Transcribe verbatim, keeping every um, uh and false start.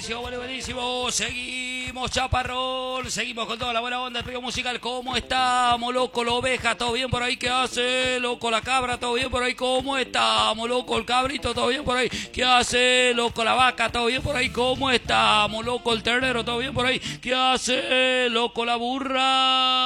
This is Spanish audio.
buenísimo, bueno, buenísimo. Seguimos, chaparrón. Seguimos con toda la buena onda, el pego musical. ¿Cómo estamos, loco? La oveja, ¿todo bien por ahí? ¿Qué hace, loco? La cabra, ¿todo bien por ahí? ¿Cómo estamos, loco? El cabrito, ¿todo bien por ahí? ¿Qué hace, loco? La vaca, ¿todo bien por ahí? ¿Cómo estamos, loco? El ternero, ¿todo bien por ahí? ¿Qué hace, loco? La burra.